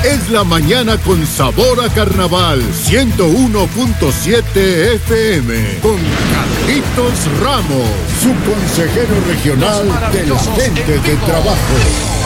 es la mañana con sabor a carnaval. 101.7 FM con Carlitos Ramos, su consejero regional de la gente de trabajo.